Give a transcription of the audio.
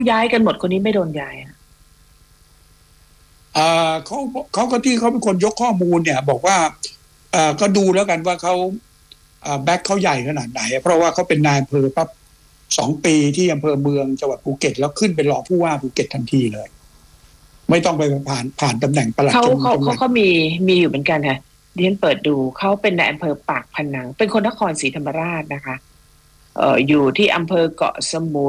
ย้ายกันหมดคนนี้ไม่โดนย้ายอะเขาก็ที่เขาเป็นคนยกข้อมูลเนี่ยบอกว่าก็ดูแล้วกันว่าเขาแบ็คเขาใหญ่ขนาดไหนเพราะว่าเขาเป็นนายอำเภอปั๊บ2 ปีที่อำเภอเมืองจังหวัดภูเก็ตแล้วขึ้นเป็นรองผู้ว่าภูเก็ตทันทีเลยไม่ต้องไปผ่านตำแหน่งปลัดเขาจังหวัดเขามีอยู่เหมือนกันค่ะดิฉันเปิดดูเขาเป็นนายอำเภอปากพนังเป็นคนนครศรีธรรมราชนะคะอยู่ที่อำเภอเกาะสมุย